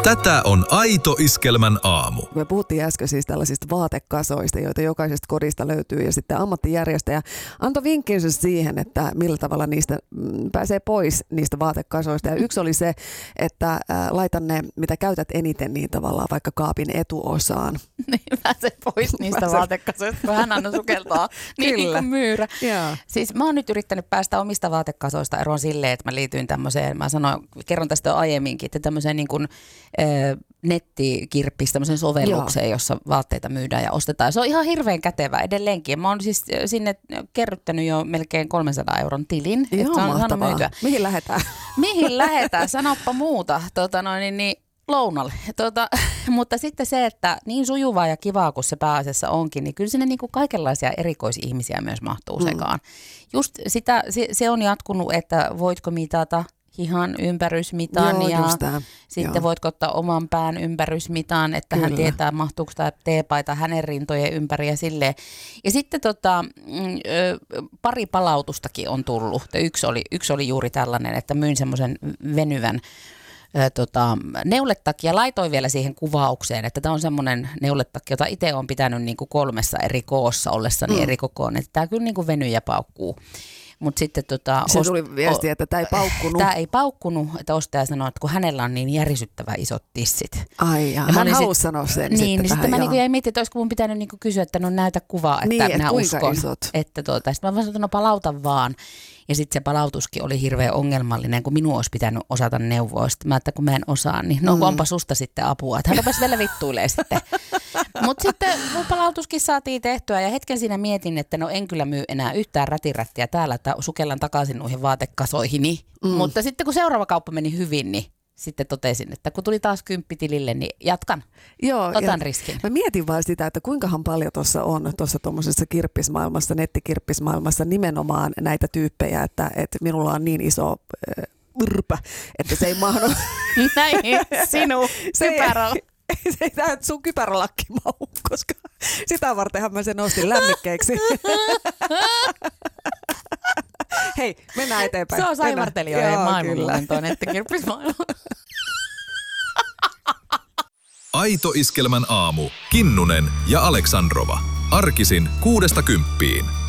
Tätä on Aito Iskelmän aamu. Me puhuttiin äsken siis tällaisista vaatekasoista, joita jokaisesta kodista löytyy, ja sitten ammattijärjestäjä antoi vinkkinsä siihen, että millä tavalla niistä pääsee pois niistä vaatekasoista. Ja yksi oli se, että laita ne, mitä käytät eniten, niin tavallaan vaikka kaapin etuosaan. Niin pääsee pois niistä vaatekasoista, kun hän aina sukeltaa niin kuin myyrä. Jaa. Siis mä oon nyt yrittänyt päästä omista vaatekasoista eroon silleen, että mä liityin tämmöiseen, kerron tästä jo aiemminkin, että tämmöiseen niin kuin nettikirppis, tämmöiseen sovellukseen, jossa vaatteita myydään ja ostetaan. Ja se on ihan hirveän kätevä edelleenkin. Mä oon siis sinne kerryttänyt jo melkein 300 euron tilin. Ihan mahtavaa. Mihin lähdetään? Mihin lähdetään? Sanoppa muuta. Lounalle. Mutta sitten se, että niin sujuvaa ja kivaa kuin se pääasiassa onkin, niin kyllä sinne niin kuin kaikenlaisia erikoisihmisiä myös mahtuu sekaan. Just sitä, se on jatkunut, että voitko mitata hihan ympärysmitan ja sitten voitko ottaa oman pään ympärysmitan, että hän tietää, mahtuuko tämä teepaita hänen rintojen ympäri ja silleen. Ja sitten pari palautustakin on tullut. Yksi oli juuri tällainen, että myin semmoisen venyvän neuletakki ja laitoin vielä siihen kuvaukseen, että tämä on semmoinen neuletakki, jota itse olen pitänyt niin kuin 3 eri koossa ollessani eri kokoon, että tämä kyllä niin kuin venyy ja paukkuu. Mut sitten se tuli viesti, että tämä ei paukkunut. Tämä ei paukkunut, että ostaja sanoi, että kun hänellä on niin järisyttävä isot tissit. Ai ja hän halusi sanoa sen niin sitten mä niin jäin miettimään, että olisiko mun pitänyt niin kysyä, että no näytä kuvaa, että niin, minä uskon. Isot? Sitten mä vaan sanoin, no palauta vaan. Ja sitten se palautuskin oli hirveän ongelmallinen, kun minun olisi pitänyt osata neuvoa. Sitten mä, että kun mä en osaa, niin no onpa susta sitten apua. Että hän rupesi vielä vittuilemaan sitten. Mutta sitten mun palautuskin saatiin tehtyä ja hetken siinä mietin, että no en kyllä myy enää yhtään rätirättiä täällä, että sukellan takaisin noihin vaatekasoihini. Mutta sitten kun seuraava kauppa meni hyvin, niin sitten totesin, että kun tuli taas 10 tilille, niin jatkan. Otan riskin. Mä mietin vaan sitä, että kuinkahan paljon tuossa on tuommoisessa kirppismaailmassa, nettikirppismaailmassa nimenomaan näitä tyyppejä, että minulla on niin iso yrpä, että se ei mahdu. Näin, sinun kypärällä. Se ei tähän sun kypärälakki mahu, koska sitä vartenhan mä sen ostin lämmikkeeksi. Hei, mennään eteenpäin. Se on saivartelijoiden maailmanluontoa nettikirppismaailma. Aito Iskelmän aamu. Kinnunen ja Aleksandrova. Arkisin 6–10.